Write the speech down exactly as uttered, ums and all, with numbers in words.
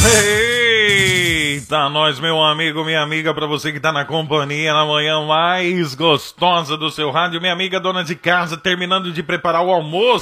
Eita, nós, meu amigo, minha amiga, pra você que tá na companhia na manhã mais gostosa do seu rádio, minha amiga dona de casa, terminando de preparar o almoço.